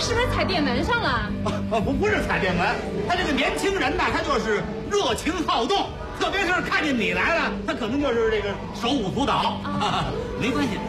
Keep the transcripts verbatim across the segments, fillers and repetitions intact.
是不是踩电门上了？ 啊，不不是踩电门，他这个年轻人呐，他就是热情好动，特别是看见你来了，他可能就是这个手舞足蹈。啊、没关系。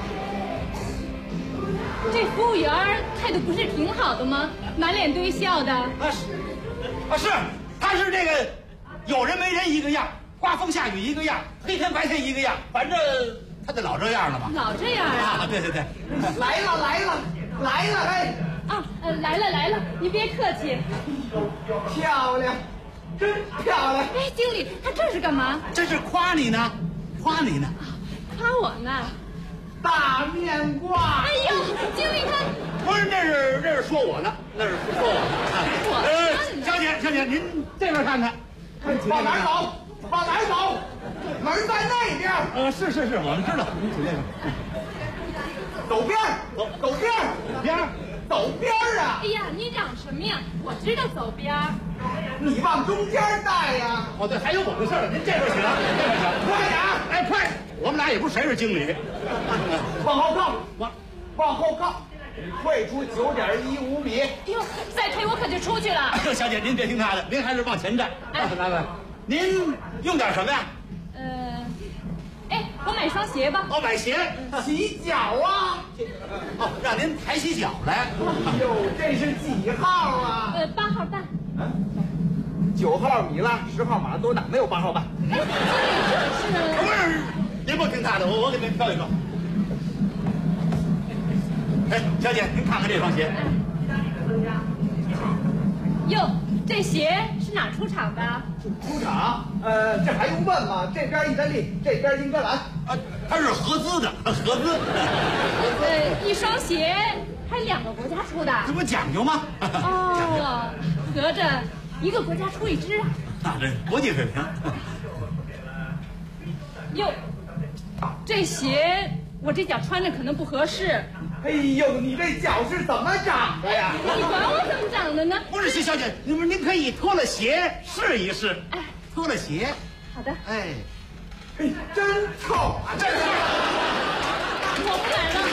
这服务员态度不是挺好的吗？满脸堆笑的。 啊是，啊是，他是这个有人没人一个样，刮风下雨一个样，黑天白天一个样，反正他就老这样了嘛。 老这样啊？ 啊，对对对， 来了来了来了，哎， 啊，呃，来了来了，你别客气。 漂亮，真漂亮。 哎，经理，他这是干嘛？ 这是夸你呢，夸你呢。 夸我呢？ 大面瓜。 哎呦，经理他不是，那是那是说我呢，那是说我呢。 我呃，小姐小姐，您这边看看。 往哪儿走？往哪儿走？门在那边。 呃，是是是，我们知道。您请这边。 走边儿，走走边儿， 边儿， 走边儿啊！ 哎呀，你嚷什么呀？我知道走边儿。 你往中间带呀！ 哦对，还有我的事儿呢，您这边请，这边请。 快点儿！ 哎，快！我们俩也不是谁是经理。 往后靠， 往往后靠，退出九点一五米。 哎呦，再推我可就出去了。 哎呦，小姐您别听他的，您还是往前站。 哎来来，您用点什么呀？ 呃，哎，我买双鞋吧。 哦，买鞋。 洗脚啊！ 哦，让您抬起脚来。 哟，这是几号啊？ 呃，八号半。 九号米拉，十号马拉多纳，没有八号半。 哎，经理这是？ 不是，您不听他的，我我给您挑一双。哎，小姐，您看看这双鞋。 哟，这鞋是哪出厂的？ 出厂？呃，这还用问吗？这边意大利，这边英格兰。 啊，它是合资的，合资。 呃，一双鞋还两个国家出的。 这不讲究吗？ 哦，合着一个国家出一只啊？ 啊，这国际水平。 哟，这鞋我这脚穿着可能不合适。 哎呦，你这脚是怎么长的呀？ 你管我怎么长的呢？ 不是，小姐，您不是您可以脱了鞋试一试。 哎， 脱了鞋。 好的。 哎， 哎，真臭啊！ 这是。 我不买了。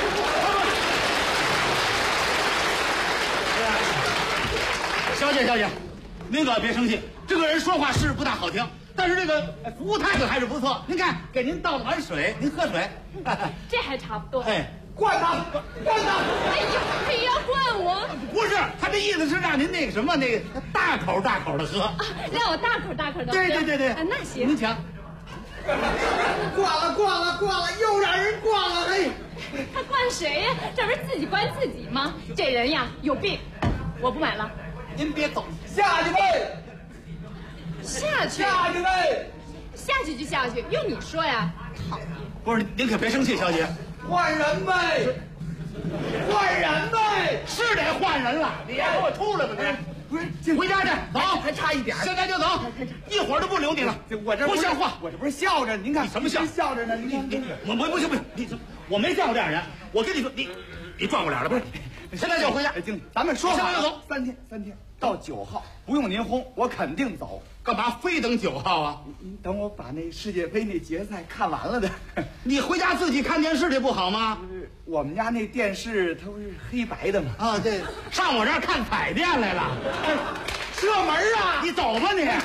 小姐，小姐，您可别生气。这个人说话是不大好听，但是这个服务态度还是不错。您看，给您倒了碗水，您喝水。 这还差不多。 哎， 灌他，灌他！ 哎呀，他也要灌我。 不是，他这意思是让您那个什么，那个大口大口的喝。 啊，让我大口大口的喝。 对对对对。 啊，那行。 您请。 灌了，灌了，灌了，又让人灌了。哎， 他灌谁呀？这不是自己灌自己吗？这人呀有病，我不买了。 您别走， 下去呗， 下去， 下去呗， 下去就下去，用你说呀？讨厌！ 不是，您可别生气，小姐。 换人呗，换人呗， 是得换人了。你让我出来吧，你不是回家去，走， 还差一点， 现在就走，一会儿就不留你了。 我这不像话， 我这不是笑着，您看你什么笑？ 笑着呢？你看， 你我我不行不行，你我没见过这样人。我跟你说，你你转过脸了不是？现在就回家。 哎，经理，咱们说好现在就走， 三天，三天到九号，不用您轰，我肯定走。 干嘛非等九号啊？ 您等我把那世界杯那决赛看完了的。 你回家自己看电视去不好吗？ 我们家那电视它不是黑白的吗？ 啊，对，上我这儿看彩电来了。 射门啊！ 你走吧你。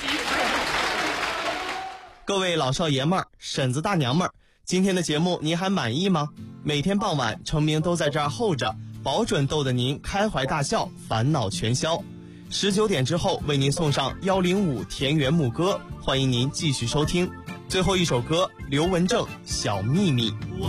各位老少爷们儿、婶子大娘们儿，今天的节目您还满意吗？每天傍晚，程明都在这儿候着，保准逗得您开怀大笑，烦恼全消。十九点之后为您送上幺零五田园牧歌，欢迎您继续收听。最后一首歌，刘文正《小秘密》。